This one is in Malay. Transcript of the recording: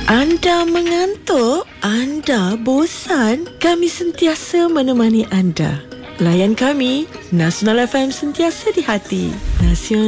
Anda mengantuk? Anda bosan? Kami sentiasa menemani anda. Layan kami, Nasional FM sentiasa di hati. Nasional